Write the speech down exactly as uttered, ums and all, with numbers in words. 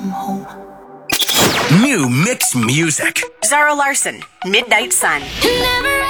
New mix music. Zara Larson, Midnight Sun. Never